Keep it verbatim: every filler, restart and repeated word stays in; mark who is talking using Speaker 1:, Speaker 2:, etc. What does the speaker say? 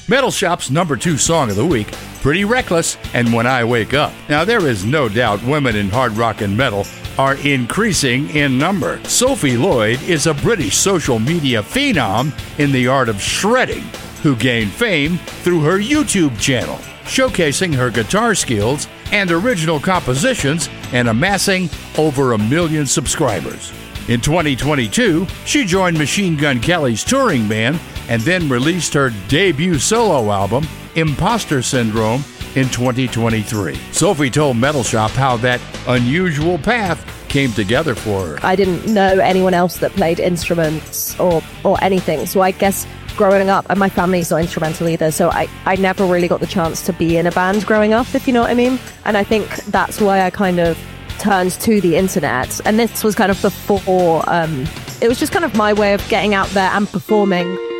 Speaker 1: Metal Shop's number two song of the week, Pretty Reckless and When I Wake Up. Now, there is no doubt women in hard rock and metal are increasing in number. Sophie Lloyd is a British social media phenom in the art of shredding, who gained fame through her YouTube channel, showcasing her guitar skills and original compositions and amassing over a million subscribers. In twenty twenty-two, she joined Machine Gun Kelly's touring band and then released her debut solo album, Imposter Syndrome, in twenty twenty-three. Sophie told Metal Shop how that unusual path came together for her.
Speaker 2: I didn't know anyone else that played instruments or, or anything, so I guess growing up, and my family's not instrumental either, so I, I never really got the chance to be in a band growing up, if you know what I mean. And I think that's why I kind of turned to the internet. And this was kind of before, um, it was just kind of my way of getting out there and performing.